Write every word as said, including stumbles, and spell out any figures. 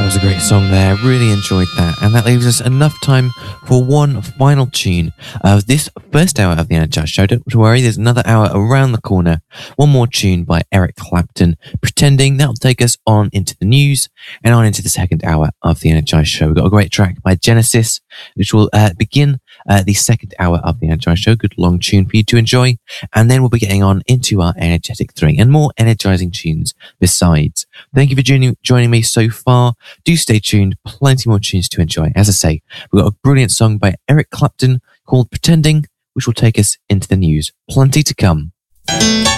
was a great song there. Really enjoyed that. And that leaves us enough time for one final tune of this first hour of the Energize Show. Don't worry, there's another hour around the corner. One more tune by Eric Clapton, Pretending. That'll take us on into the news and on into the second hour of the Energize Show. We've got a great track by Genesis, which will uh, begin uh, the second hour of the Energize Show. Good long tune for you to enjoy. And then we'll be getting on into our Energetic three and more energizing tunes besides. Thank you for joining, joining me so far. Do stay tuned. Plenty more tunes to enjoy. As I say, we've got a brilliant song by Eric Clapton called Pretending, which will take us into the news. Plenty to come.